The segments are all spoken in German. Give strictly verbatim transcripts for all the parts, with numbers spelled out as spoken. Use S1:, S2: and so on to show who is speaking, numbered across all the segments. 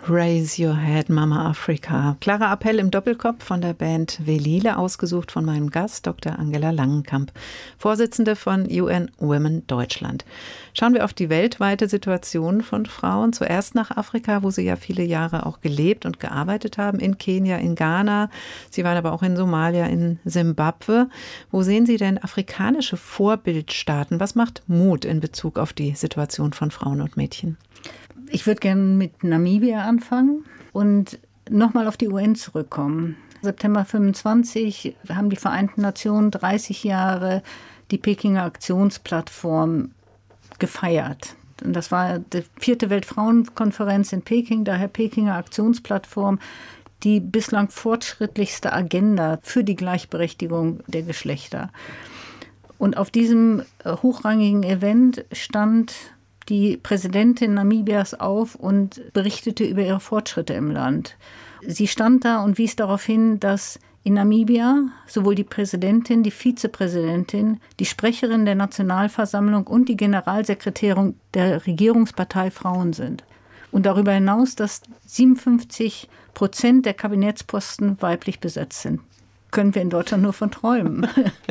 S1: Raise Your Head, Mama Africa. Klarer Appell im Doppelkopf von der Band Velile, ausgesucht von meinem Gast, Doktor Angela Langenkamp, Vorsitzende von U N Women Deutschland. Schauen wir auf die weltweite Situation von Frauen. Zuerst nach Afrika, wo Sie ja viele Jahre auch gelebt und gearbeitet haben, in Kenia, in Ghana. Sie waren aber auch in Somalia, in Simbabwe. Wo sehen Sie denn afrikanische Vorbildstaaten? Was macht Mut in Bezug auf die Situation von Frauen und Mädchen?
S2: Ich würde gerne mit Namibia anfangen und nochmal auf die U N zurückkommen. September fünfundzwanzig haben die Vereinten Nationen dreißig Jahre die Pekinger Aktionsplattform gefeiert. Und das war die vierte Weltfrauenkonferenz in Peking, daher Pekinger Aktionsplattform, die bislang fortschrittlichste Agenda für die Gleichberechtigung der Geschlechter. Und auf diesem hochrangigen Event stand die Präsidentin Namibias auf und berichtete über ihre Fortschritte im Land. Sie stand da und wies darauf hin, dass in Namibia sowohl die Präsidentin, die Vizepräsidentin, die Sprecherin der Nationalversammlung und die Generalsekretärin der Regierungspartei Frauen sind. Und darüber hinaus, dass siebenundfünfzig Prozent der Kabinettsposten weiblich besetzt sind. Können wir in Deutschland nur von träumen.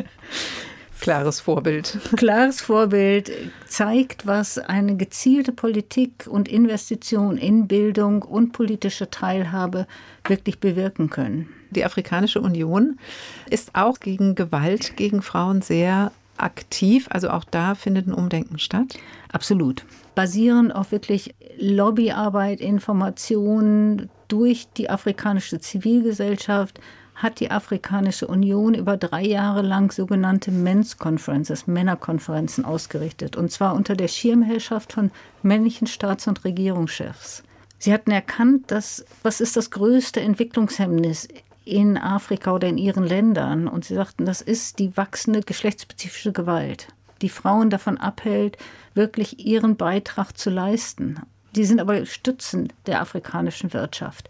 S1: Klares Vorbild.
S2: Klares Vorbild zeigt, was eine gezielte Politik und Investition in Bildung und politische Teilhabe wirklich bewirken können.
S1: Die Afrikanische Union ist auch gegen Gewalt gegen Frauen sehr aktiv. Also auch da findet ein Umdenken statt?
S2: Absolut. Basierend auf wirklich Lobbyarbeit, Informationen durch die afrikanische Zivilgesellschaft hat die Afrikanische Union über drei Jahre lang sogenannte Men's Conferences, Männerkonferenzen ausgerichtet. Und zwar unter der Schirmherrschaft von männlichen Staats- und Regierungschefs. Sie hatten erkannt, dass, was ist das größte Entwicklungshemmnis in Afrika oder in ihren Ländern? Und sie sagten, das ist die wachsende geschlechtsspezifische Gewalt, die Frauen davon abhält, wirklich ihren Beitrag zu leisten. Die sind aber Stützen der afrikanischen Wirtschaft.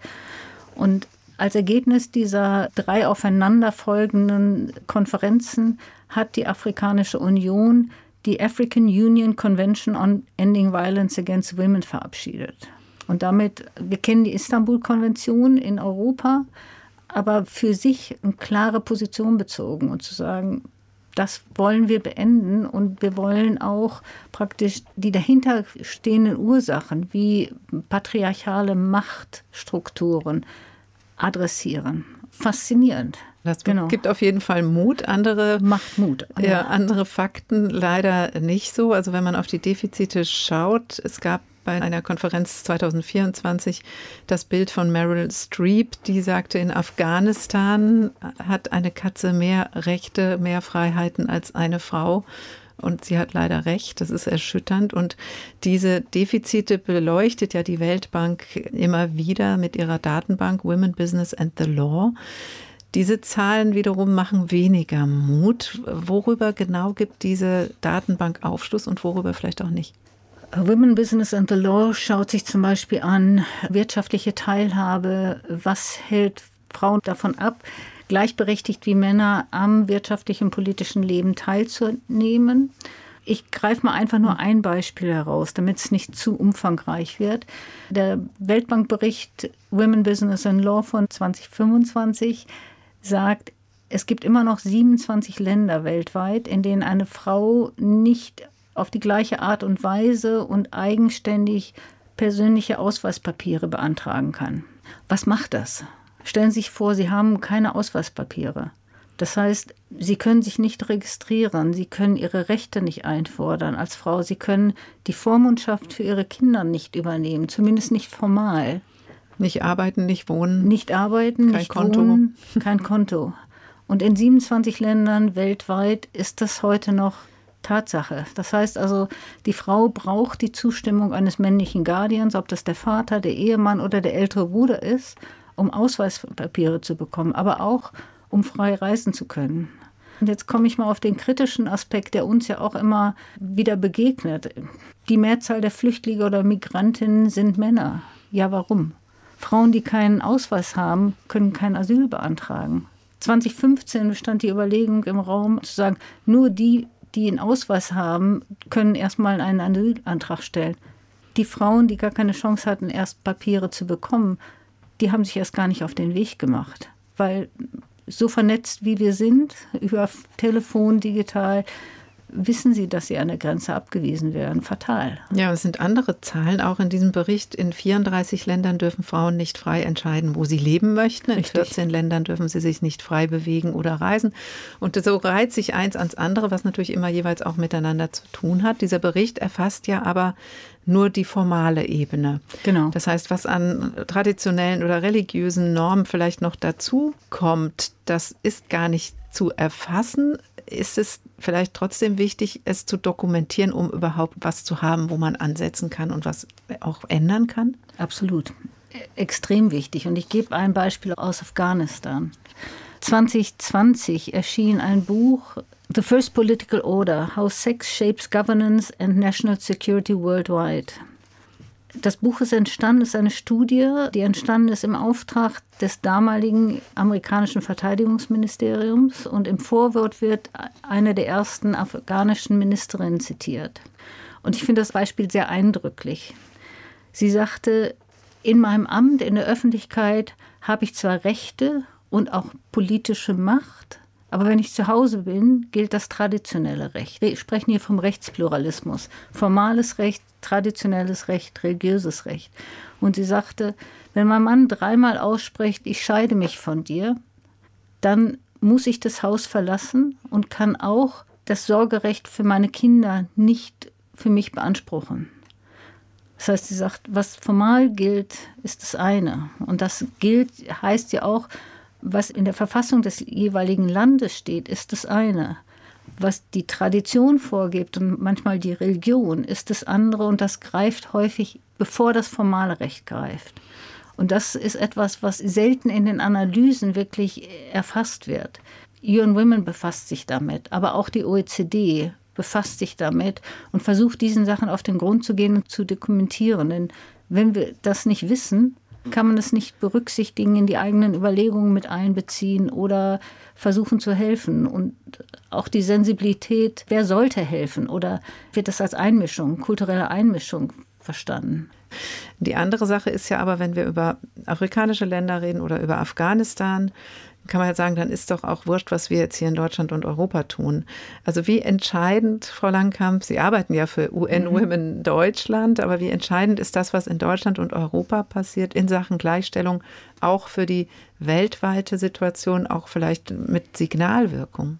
S2: Und als Ergebnis dieser drei aufeinanderfolgenden Konferenzen hat die Afrikanische Union die African Union Convention on Ending Violence Against Women verabschiedet. Und damit, wir kennen die Istanbul-Konvention in Europa, aber für sich eine klare Position bezogen und zu sagen, das wollen wir beenden und wir wollen auch praktisch die dahinterstehenden Ursachen wie patriarchale Machtstrukturen adressieren. Faszinierend.
S1: Das
S2: genau.
S1: Gibt auf jeden Fall Mut. Andere
S2: macht Mut.
S1: Ja. ja, andere Fakten leider nicht so. Also wenn man auf die Defizite schaut, es gab bei einer Konferenz zwanzig vierundzwanzig das Bild von Meryl Streep, die sagte, in Afghanistan hat eine Katze mehr Rechte, mehr Freiheiten als eine Frau. Und sie hat leider recht, das ist erschütternd. Und diese Defizite beleuchtet ja die Weltbank immer wieder mit ihrer Datenbank Women, Business and the Law. Diese Zahlen wiederum machen weniger Mut. Worüber genau gibt diese Datenbank Aufschluss und worüber vielleicht auch nicht?
S2: Women, Business and the Law schaut sich zum Beispiel an wirtschaftliche Teilhabe. Was hält Frauen davon ab, gleichberechtigt wie Männer am wirtschaftlichen und politischen Leben teilzunehmen? Ich greife mal einfach nur ein Beispiel heraus, damit es nicht zu umfangreich wird. Der Weltbankbericht Women, Business and Law von zwanzig fünfundzwanzig sagt, es gibt immer noch siebenundzwanzig Länder weltweit, in denen eine Frau nicht auf die gleiche Art und Weise und eigenständig persönliche Ausweispapiere beantragen kann. Was macht das? Stellen Sie sich vor, Sie haben keine Ausweispapiere. Das heißt, Sie können sich nicht registrieren, Sie können Ihre Rechte nicht einfordern als Frau, Sie können die Vormundschaft für Ihre Kinder nicht übernehmen, zumindest nicht formal.
S1: Nicht arbeiten, nicht wohnen.
S2: Nicht arbeiten,
S1: kein
S2: nicht
S1: Konto.
S2: wohnen, kein Konto. Und in siebenundzwanzig Ländern weltweit ist das heute noch Tatsache. Das heißt also, die Frau braucht die Zustimmung eines männlichen Guardians, ob das der Vater, der Ehemann oder der ältere Bruder ist, um Ausweispapiere zu bekommen, aber auch, um frei reisen zu können. Und jetzt komme ich mal auf den kritischen Aspekt, der uns ja auch immer wieder begegnet. Die Mehrzahl der Flüchtlinge oder Migrantinnen sind Männer. Ja, warum? Frauen, die keinen Ausweis haben, können kein Asyl beantragen. zwanzig fünfzehn stand die Überlegung im Raum, zu sagen, nur die, die einen Ausweis haben, können erstmal einen Asylantrag stellen. Die Frauen, die gar keine Chance hatten, erst Papiere zu bekommen, die haben sich erst gar nicht auf den Weg gemacht. Weil so vernetzt wie wir sind, über Telefon, digital, wissen sie, dass sie an der Grenze abgewiesen werden. Fatal.
S1: Ja, es sind andere Zahlen auch in diesem Bericht. In vierunddreißig Ländern dürfen Frauen nicht frei entscheiden, wo sie leben möchten. In Richtig. vierzehn Ländern dürfen sie sich nicht frei bewegen oder reisen. Und so reiht sich eins ans andere, was natürlich immer jeweils auch miteinander zu tun hat. Dieser Bericht erfasst ja aber nur die formale Ebene.
S2: Genau.
S1: Das heißt, was an traditionellen oder religiösen Normen vielleicht noch dazu kommt, das ist gar nicht zu erfassen. Ist es vielleicht trotzdem wichtig, es zu dokumentieren, um überhaupt was zu haben, wo man ansetzen kann und was auch ändern kann?
S2: Absolut. Extrem wichtig. Und ich gebe ein Beispiel aus Afghanistan. zwanzig zwanzig erschien ein Buch, The First Political Order, How Sex Shapes Governance and National Security Worldwide. Das Buch ist entstanden, ist eine Studie, die entstanden ist im Auftrag des damaligen amerikanischen Verteidigungsministeriums. Und im Vorwort wird eine der ersten afghanischen Ministerinnen zitiert. Und ich finde das Beispiel sehr eindrücklich. Sie sagte, in meinem Amt, in der Öffentlichkeit habe ich zwar Rechte und auch politische Macht, aber wenn ich zu Hause bin, gilt das traditionelle Recht. Wir sprechen hier vom Rechtspluralismus. Formales Recht, traditionelles Recht, religiöses Recht. Und sie sagte, wenn mein Mann dreimal ausspricht, ich scheide mich von dir, dann muss ich das Haus verlassen und kann auch das Sorgerecht für meine Kinder nicht für mich beanspruchen. Das heißt, sie sagt, was formal gilt, ist das eine. Und das gilt, heißt ja auch, was in der Verfassung des jeweiligen Landes steht, ist das eine. Was die Tradition vorgibt und manchmal die Religion, ist das andere. Und das greift häufig, bevor das formale Recht greift. Und das ist etwas, was selten in den Analysen wirklich erfasst wird. U N Women befasst sich damit, aber auch die O E C D befasst sich damit und versucht, diesen Sachen auf den Grund zu gehen und zu dokumentieren. Denn wenn wir das nicht wissen, kann man es nicht berücksichtigen, in die eigenen Überlegungen mit einbeziehen oder versuchen zu helfen. Und auch die Sensibilität, wer sollte helfen? Oder wird das als Einmischung, kulturelle Einmischung verstanden?
S1: Die andere Sache ist ja aber, wenn wir über afrikanische Länder reden oder über Afghanistan, kann man ja sagen, dann ist doch auch wurscht, was wir jetzt hier in Deutschland und Europa tun. Also wie entscheidend, Frau Langkamp, Sie arbeiten ja für U N Women Deutschland, aber wie entscheidend ist das, was in Deutschland und Europa passiert in Sachen Gleichstellung, auch für die weltweite Situation, auch vielleicht mit Signalwirkung?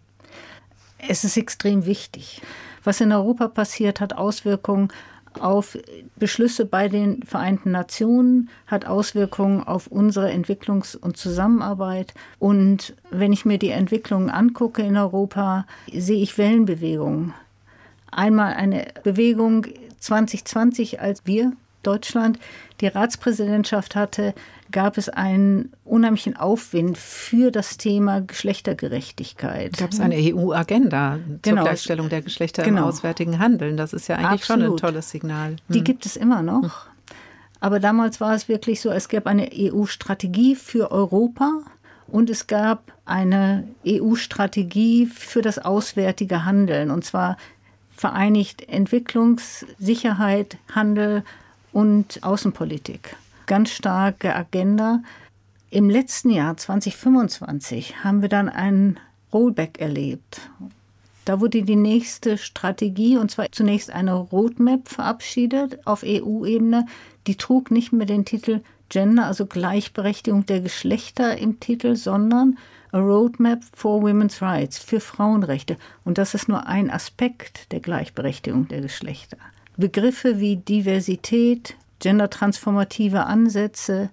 S2: Es ist extrem wichtig. Was in Europa passiert, hat Auswirkungen auf Beschlüsse bei den Vereinten Nationen, hat Auswirkungen auf unsere Entwicklungs- und Zusammenarbeit. Und wenn ich mir die Entwicklungen angucke in Europa, sehe ich Wellenbewegungen. Einmal eine Bewegung zwanzig zwanzig, als wir, Deutschland, die Ratspräsidentschaft hatte, gab es einen unheimlichen Aufwind für das Thema Geschlechtergerechtigkeit.
S1: Gab es eine E U-Agenda zur
S2: genau.
S1: Gleichstellung der Geschlechter
S2: genau.
S1: im auswärtigen Handeln. Das ist ja eigentlich Absolut. schon ein tolles Signal. Hm.
S2: Die gibt es immer noch. Hm. Aber damals war es wirklich so, es gab eine E U-Strategie für Europa und es gab eine E U-Strategie für das auswärtige Handeln. Und zwar vereinigt Entwicklungssicherheit, Handel und Außenpolitik. Ganz starke Agenda. Im letzten Jahr, zwanzig fünfundzwanzig, haben wir dann einen Rollback erlebt. Da wurde die nächste Strategie, und zwar zunächst eine Roadmap verabschiedet auf E U-Ebene. Die trug nicht mehr den Titel Gender, also Gleichberechtigung der Geschlechter im Titel, sondern A Roadmap for Women's Rights, für Frauenrechte. Und das ist nur ein Aspekt der Gleichberechtigung der Geschlechter. Begriffe wie Diversität, gendertransformative Ansätze,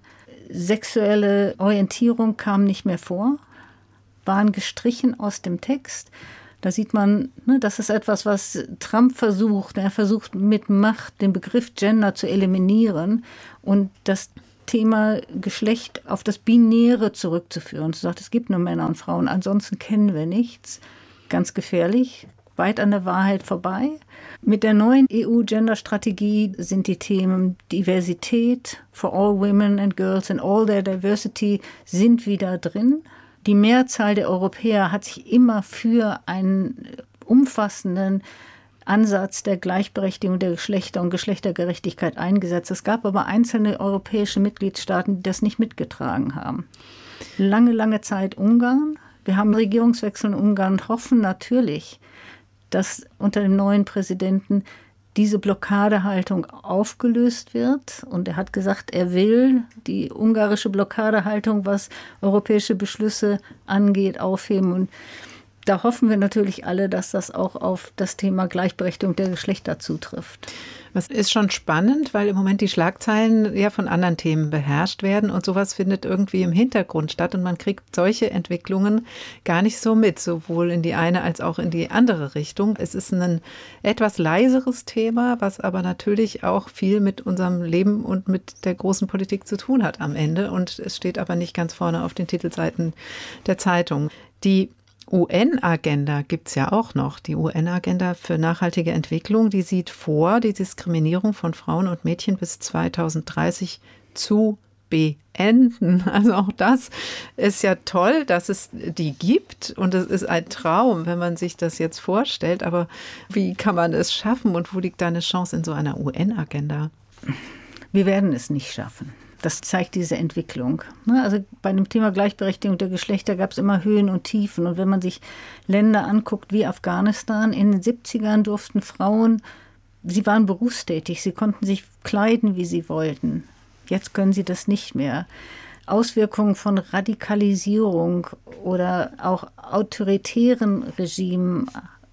S2: sexuelle Orientierung kamen nicht mehr vor, waren gestrichen aus dem Text. Da sieht man, ne, das ist etwas, was Trump versucht. Er versucht mit Macht den Begriff Gender zu eliminieren und das Thema Geschlecht auf das Binäre zurückzuführen. Sie sagt, es gibt nur Männer und Frauen, ansonsten kennen wir nichts. Ganz gefährlich, weit an der Wahrheit vorbei. Mit der neuen E U-Gender-Strategie sind die Themen Diversität for all women and girls and all their diversity sind wieder drin. Die Mehrzahl der Europäer hat sich immer für einen umfassenden Ansatz der Gleichberechtigung der Geschlechter und Geschlechtergerechtigkeit eingesetzt. Es gab aber einzelne europäische Mitgliedstaaten, die das nicht mitgetragen haben. Lange, lange Zeit Ungarn. Wir haben einen Regierungswechsel in Ungarn und hoffen natürlich, dass unter dem neuen Präsidenten diese Blockadehaltung aufgelöst wird. Und er hat gesagt, er will die ungarische Blockadehaltung, was europäische Beschlüsse angeht, aufheben. Und da hoffen wir natürlich alle, dass das auch auf das Thema Gleichberechtigung der Geschlechter zutrifft.
S1: Das ist schon spannend, weil im Moment die Schlagzeilen ja von anderen Themen beherrscht werden und sowas findet irgendwie im Hintergrund statt und man kriegt solche Entwicklungen gar nicht so mit, sowohl in die eine als auch in die andere Richtung. Es ist ein etwas leiseres Thema, was aber natürlich auch viel mit unserem Leben und mit der großen Politik zu tun hat am Ende und es steht aber nicht ganz vorne auf den Titelseiten der Zeitung. Die U N-Agenda gibt es ja auch noch, die U N-Agenda für nachhaltige Entwicklung, die sieht vor, die Diskriminierung von Frauen und Mädchen bis zweitausenddreißig zu beenden. Also auch das ist ja toll, dass es die gibt und es ist ein Traum, wenn man sich das jetzt vorstellt, aber wie kann man es schaffen und wo liegt da eine Chance in so einer U N-Agenda?
S2: Wir werden es nicht schaffen. Das zeigt diese Entwicklung. Also bei dem Thema Gleichberechtigung der Geschlechter gab es immer Höhen und Tiefen. Und wenn man sich Länder anguckt wie Afghanistan, in den siebzigern durften Frauen, sie waren berufstätig, sie konnten sich kleiden, wie sie wollten. Jetzt können sie das nicht mehr. Auswirkungen von Radikalisierung oder auch autoritären Regimen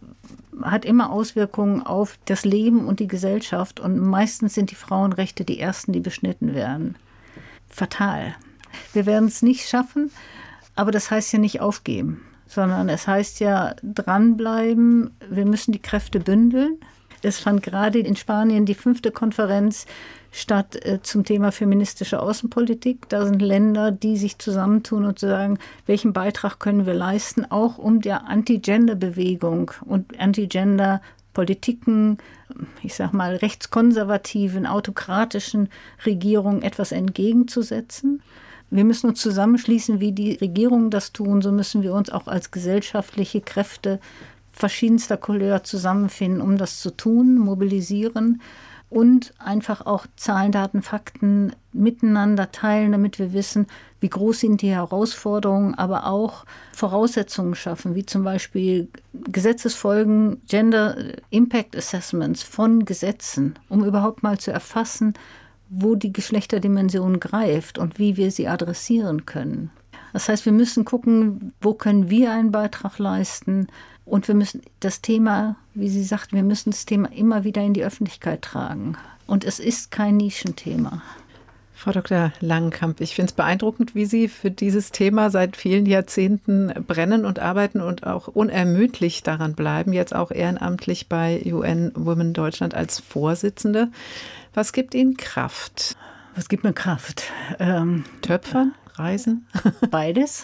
S2: hat immer Auswirkungen auf das Leben und die Gesellschaft. Und meistens sind die Frauenrechte die ersten, die beschnitten werden. Fatal. Wir werden es nicht schaffen, aber das heißt ja nicht aufgeben, sondern es heißt ja dranbleiben. Wir müssen die Kräfte bündeln. Es fand gerade in Spanien die fünfte Konferenz statt äh, zum Thema feministische Außenpolitik. Da sind Länder, die sich zusammentun und sagen, welchen Beitrag können wir leisten, auch um der Anti-Gender-Bewegung und Anti-Gender-Politiken, ich sag mal rechtskonservativen, autokratischen Regierungen etwas entgegenzusetzen. Wir müssen uns zusammenschließen, wie die Regierungen das tun, so müssen wir uns auch als gesellschaftliche Kräfte verschiedenster Couleur zusammenfinden, um das zu tun, mobilisieren und einfach auch Zahlen, Daten, Fakten miteinander teilen, damit wir wissen, wie groß sind die Herausforderungen, aber auch Voraussetzungen schaffen, wie zum Beispiel Gesetzesfolgen, Gender Impact Assessments von Gesetzen, um überhaupt mal zu erfassen, wo die Geschlechterdimension greift und wie wir sie adressieren können. Das heißt, wir müssen gucken, wo können wir einen Beitrag leisten. Und wir müssen das Thema, wie Sie sagten, wir müssen das Thema immer wieder in die Öffentlichkeit tragen. Und es ist kein Nischenthema.
S1: Frau Doktor Langenkamp, ich finde es beeindruckend, wie Sie für dieses Thema seit vielen Jahrzehnten brennen und arbeiten und auch unermüdlich daran bleiben, jetzt auch ehrenamtlich bei U N Women Deutschland als Vorsitzende. Was gibt Ihnen Kraft?
S2: Was gibt mir Kraft? Ähm,
S1: Töpfern? Reisen?
S2: Beides.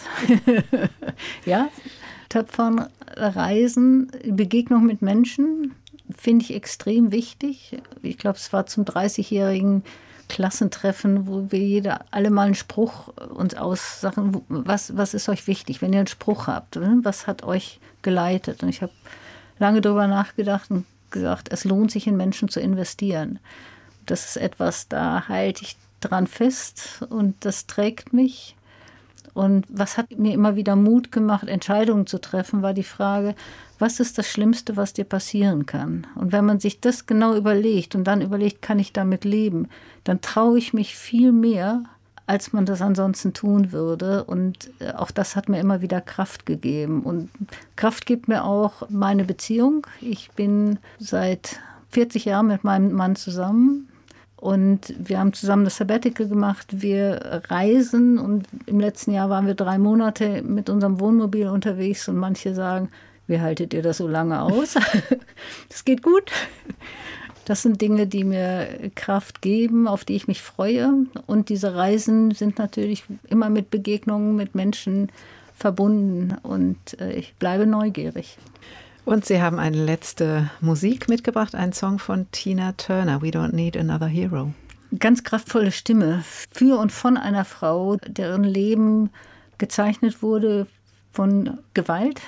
S2: Ja. Töpfern, Reisen, Begegnung mit Menschen finde ich extrem wichtig. Ich glaube, es war zum dreißigjährigen Klassentreffen, wo wir jeder alle mal einen Spruch uns aussagen, was, was ist euch wichtig, wenn ihr einen Spruch habt, was hat euch geleitet? Und ich habe lange darüber nachgedacht und gesagt, es lohnt sich in Menschen zu investieren. Das ist etwas, da halte ich dran fest und das trägt mich. Und was hat mir immer wieder Mut gemacht, Entscheidungen zu treffen, war die Frage, was ist das Schlimmste, was dir passieren kann? Und wenn man sich das genau überlegt und dann überlegt, kann ich damit leben, dann traue ich mich viel mehr, als man das ansonsten tun würde. Und auch das hat mir immer wieder Kraft gegeben. Und Kraft gibt mir auch meine Beziehung. Ich bin seit vierzig Jahren mit meinem Mann zusammen. Und wir haben zusammen das Sabbatical gemacht. Wir reisen und im letzten Jahr waren wir drei Monate mit unserem Wohnmobil unterwegs und manche sagen, wie haltet ihr das so lange aus? Das geht gut. Das sind Dinge, die mir Kraft geben, auf die ich mich freue. Und diese Reisen sind natürlich immer mit Begegnungen mit Menschen verbunden und ich bleibe neugierig.
S1: Und Sie haben eine letzte Musik mitgebracht, einen Song von Tina Turner, We Don't Need Another Hero.
S2: Ganz kraftvolle Stimme für und von einer Frau, deren Leben gezeichnet wurde von Gewalt,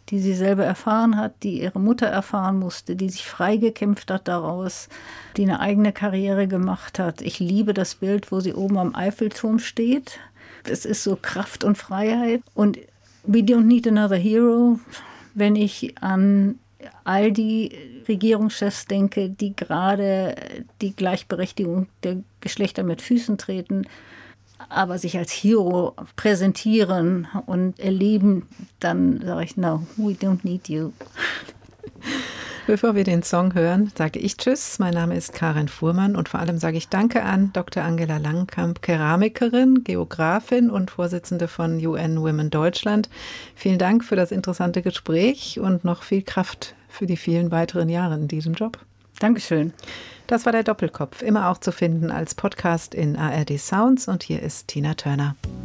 S2: die sie selber erfahren hat, die ihre Mutter erfahren musste, die sich freigekämpft hat daraus, die eine eigene Karriere gemacht hat. Ich liebe das Bild, wo sie oben am Eiffelturm steht. Es ist so Kraft und Freiheit. Und We Don't Need Another Hero, wenn ich an all die Regierungschefs denke, die gerade die Gleichberechtigung der Geschlechter mit Füßen treten, aber sich als Hero präsentieren und erleben, dann sage ich, no, we don't need you.
S1: Bevor wir den Song hören, sage ich Tschüss. Mein Name ist Karin Fuhrmann und vor allem sage ich Danke an Doktor Angela Langenkamp, Keramikerin, Geografin und Vorsitzende von U N Women Deutschland. Vielen Dank für das interessante Gespräch und noch viel Kraft für die vielen weiteren Jahre in diesem Job.
S2: Dankeschön.
S1: Das war der Doppelkopf, immer auch zu finden als Podcast in A R D Sounds und hier ist Tina Turner.